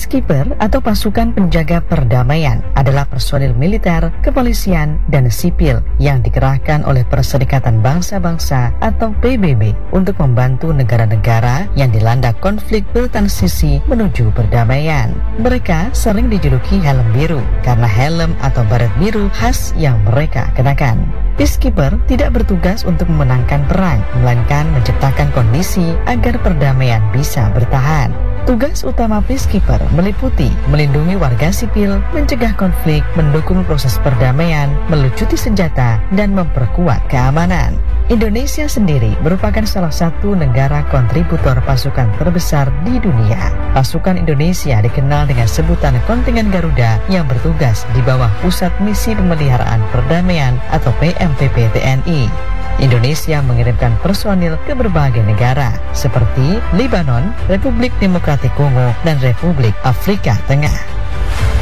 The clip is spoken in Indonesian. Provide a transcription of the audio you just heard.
Peacekeeper atau pasukan penjaga perdamaian adalah personil militer, kepolisian, dan sipil yang dikerahkan oleh Perserikatan Bangsa-Bangsa atau PBB untuk membantu negara-negara yang dilanda konflik bertransisi menuju perdamaian. Mereka sering dijuluki helm biru karena helm atau baret biru khas yang mereka kenakan. Peacekeeper tidak bertugas untuk memenangkan perang, melainkan menciptakan kondisi agar perdamaian bisa bertahan. Tugas utama Peacekeeper meliputi melindungi warga sipil, mencegah konflik, mendukung proses perdamaian, melucuti senjata, dan memperkuat keamanan. Indonesia sendiri merupakan salah satu negara kontributor pasukan terbesar di dunia. Pasukan Indonesia dikenal dengan sebutan Kontingen Garuda yang bertugas di bawah Pusat Misi Pemeliharaan Perdamaian atau PMPP TNI. Indonesia mengirimkan personil ke berbagai negara seperti Lebanon, Republik Demokratik Kongo, dan Republik Afrika Tengah.